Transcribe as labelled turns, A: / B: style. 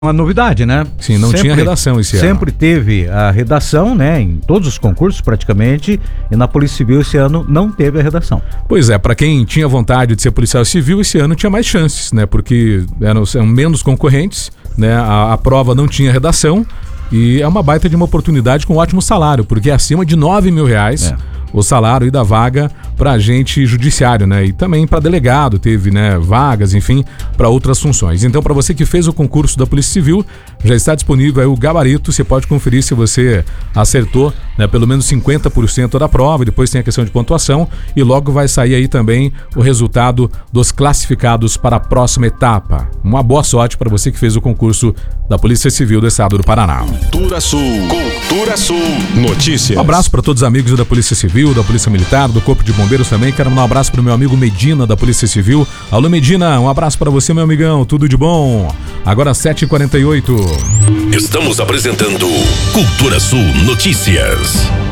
A: Uma novidade, né?
B: Sim, não tinha redação esse ano.
A: Sempre teve a redação, né? Em todos os concursos praticamente, e na Polícia Civil esse ano não teve a redação.
B: Pois é, para quem tinha vontade de ser policial civil, esse ano tinha mais chances, né? Porque eram menos concorrentes, né? A prova não tinha redação e é uma baita de uma oportunidade com um ótimo salário, porque é acima de R$9 mil. O salário e da vaga para agente judiciário, né? E também para delegado, teve, né, vagas, enfim, para outras funções. Então, para você que fez o concurso da Polícia Civil, já está disponível aí o gabarito, você pode conferir se você acertou, né, pelo menos 50% da prova, depois tem a questão de pontuação e logo vai sair aí também o resultado dos classificados para a próxima etapa. Uma boa sorte para você que fez o concurso da Polícia Civil do Estado do Paraná.
C: Cultura Sul Notícias.
B: Um abraço para todos os amigos da Polícia Civil, da Polícia Militar, do Corpo de Bombeiros também. Quero mandar um abraço pro meu amigo Medina, da Polícia Civil. Alô, Medina, um abraço para você, meu amigão. Tudo de bom. Agora 7h48.
C: Estamos apresentando Cultura Sul Notícias.